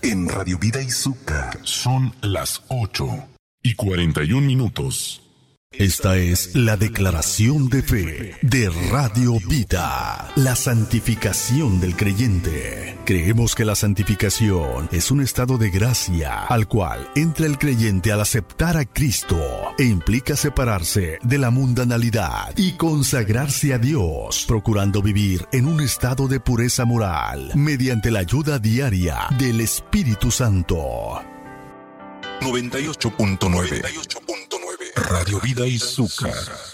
en Radio Vida Izúcar. Son las 8:41. Esta es la declaración de fe de Radio Vida, la santificación del creyente. Creemos que la santificación es un estado de gracia al cual entra el creyente al aceptar a Cristo e implica separarse de la mundanalidad y consagrarse a Dios, procurando vivir en un estado de pureza moral mediante la ayuda diaria del Espíritu Santo. 98.9 Radio Vida Izúcar.